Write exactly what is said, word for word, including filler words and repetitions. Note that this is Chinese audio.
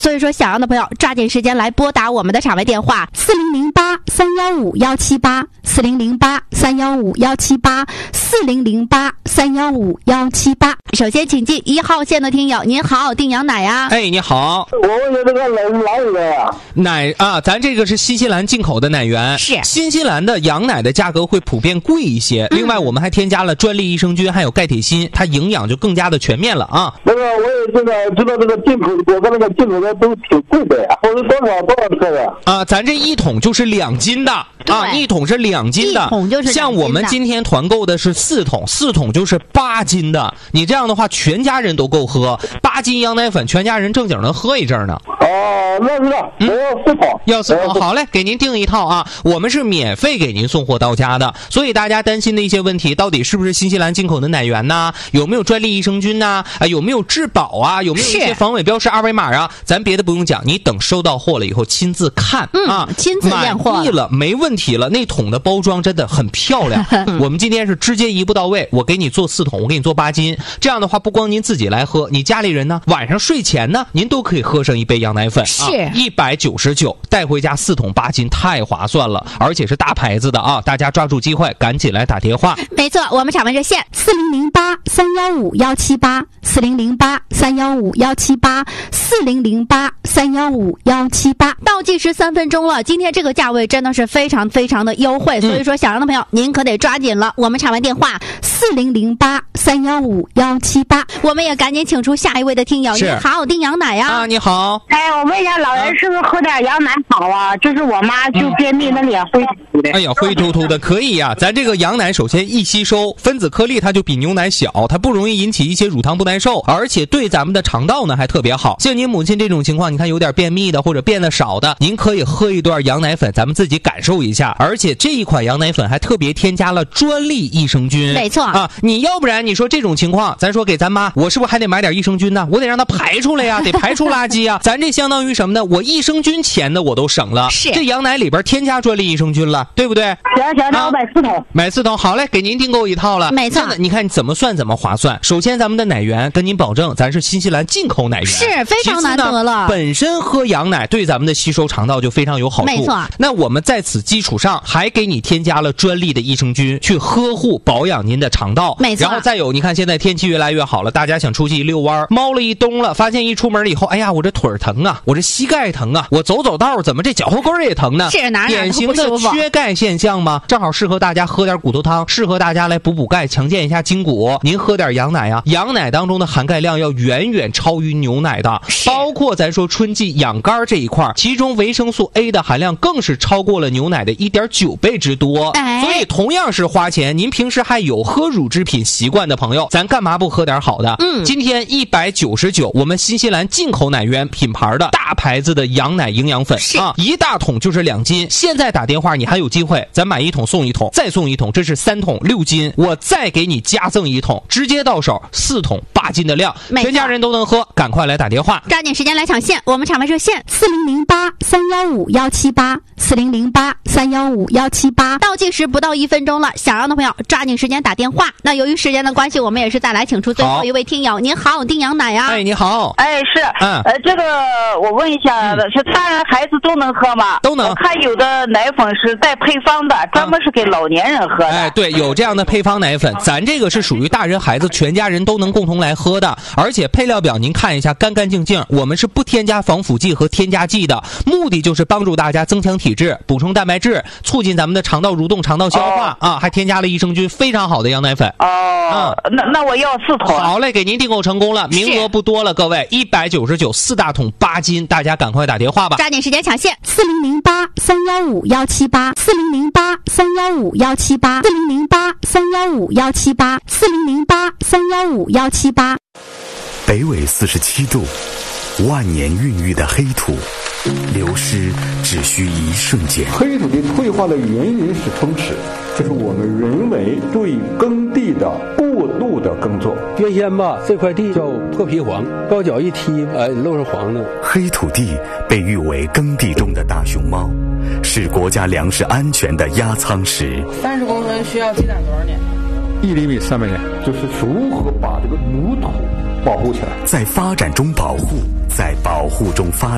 所以说想要的朋友抓紧时间来拨打我们的场外电话四零零八三幺五幺七八四零零八三幺五幺七八四零零八三幺五幺七八。首先请进一号线的听友，您好，定阳奶呀。 哎，你好， 我问的这个奶哪里的呀？ 奶啊，咱这个是新西兰进口的奶源， 是新西兰的羊奶的价格会普遍贵一些。嗯、另外，我们还添加了专利益生菌，还有钙铁锌，它营养就更加的全面了啊。 那个我也这个知道这个进口，我看那个进口的都挺贵的呀，都是多少多少克的？ 啊，咱这一桶就是两斤的。啊，一桶是两斤的， 一桶就是两斤的。 像我们今天团购的是四桶，四桶就是八斤的。你这样的话，全家人都够喝，八斤羊奶粉，全家人正经能喝一阵呢。 哦，那是的，我要四桶， 要四桶，好嘞，给您订一套啊。我们是免费给您送货到家的，所以大家担心的一些问题，到底是不是新西兰进口的奶源呢？有没有专利益生菌呐？啊，有没有质保啊？有没有一些防伪标识二维码啊？咱别的不用讲，你等收到货了以后亲自看、 嗯、 啊， 亲自验货， 满意了没问题。问题了，那桶的包装真的很漂亮。我们今天是直接一步到位，我给你做四桶，我给你做八斤。这样的话，不光您自己来喝，你家里人呢，晚上睡前呢，您都可以喝上一杯羊奶粉。 是一百九十九，带回家四桶八斤，太划算了，而且是大牌子的啊！大家抓住机会，赶紧来打电话。 没错，我们场外热线四零零八三幺五幺七八四零零八三幺五幺七八四零零八三幺五幺七八。倒计时三分钟了，今天这个价位真的是非常。非常的优惠，所以说想让的朋友、嗯、您可得抓紧了。我们场外电话四零零八三幺五幺七八，我们也赶紧请出下一位的听友。你好，定羊奶呀。 啊，你好。 哎，我问一下，老人是不是喝点羊奶好啊？就是我妈就便秘，那脸灰秃的。 哎呀，灰秃秃的可以呀、啊。咱这个羊奶首先易吸收，分子颗粒它就比牛奶小，它不容易引起一些乳糖不耐受，而且对咱们的肠道呢还特别好。像您母亲这种情况，你看有点便秘的或者便的少的，您可以喝一段羊奶粉，咱们自己感受一下。而且这一款羊奶粉还特别添加了专利益生菌， 没错啊！你要不然你说这种情况，咱说给咱妈，我是不是还得买点益生菌呢？我得让它排出来呀，得排出垃圾呀。咱这相当于什么呢？我益生菌钱呢我都省了， 是这羊奶里边添加专利益生菌了，对不对？ 行行，那我买四桶， 买四桶，好嘞，给您订购一套了。 没错， 你看怎么算怎么划算。首先，咱们的奶源跟您保证，咱是新西兰进口奶源， 是非常难得了。 本身喝羊奶对咱们的吸收肠道就非常有好处， 没错。 那我们在此基础上还给你添加了专利的益生菌，去呵护保养您的肠道。 没错。 然后再有，你看现在天气越来越好了，大家想出去一遛弯，猫了一冬了，发现一出门以后，哎呀，我这腿疼啊，我这膝盖疼啊，我走走道怎么这脚后跟也疼呢？ 是哪哪典型的缺钙现象吗？正好适合大家喝点骨头汤，适合大家来补补钙，强健一下筋骨。您喝点羊奶啊，羊奶当中的含钙量要远远超于牛奶的，包括咱说春季养肝这一块，其中维生素 A 的含量更是超过了牛奶的 一点九倍之多。 哎， 所以同样是花钱，您平时还有喝乳制品习惯的朋友，咱干嘛不喝点好的？ 嗯， 今天一百九十九，我们新西兰进口奶源品牌的大牌子的羊奶营养粉啊，一大桶就是两斤。现在打电话你还有机会，咱买一桶送一桶，再送一桶，这是三桶六斤，我再给你加赠一桶，直接到手四桶八斤的量，全家人都能喝，赶快来打电话， 抓紧时间来抢线。我们场外热线四零零八三幺五幺七八四零零八三幺五幺七八，倒计时不到一分钟了，想要的朋友抓紧时间打电话。那由于时间的关系，我们也是再来请出最后一位听友。您好，定羊奶呀。 哎，你好。 哎，是， 嗯， 呃，这个我问一下，嗯、是大人孩子都能喝吗？ 都能。 我看有的奶粉是带配方的，专门是给老年人喝的。 哎，对，有这样的配方奶粉，咱这个是属于大人孩子全家人都能共同来喝的，而且配料表您看一下，干干净净，我们是不添加防腐剂和添加剂的，目的就是帮助大家增强体质，补充蛋白质，促进咱们的肠道蠕动、肠道消化、哦、啊，还添加了益生菌，非常好的羊奶粉。 哦，嗯、那那我要四桶。 好嘞，给您订购成功了，名额不多了，各位，一百九十九四大桶八斤，大家赶快打电话吧， 抓紧时间抢线，四零零八三幺五幺七八四零零八三幺五幺七八四零零八三幺五幺七八四零零八三幺五幺七八。 北纬四十七度，万年孕育的黑土，流失只需一瞬间。 黑土的退化的原因是风蚀，就是我们人为对耕地的过度的耕作。 原先吧，这块地叫破皮黄，高脚一踢，哎，露是黄的。 黑土地被誉为耕地中的大熊猫，是国家粮食安全的压舱石。 三十公分需要积攒多少年？ 一厘米三百年，就是如何把这个泥土保护起来， 在发展中保护，在保护中发展。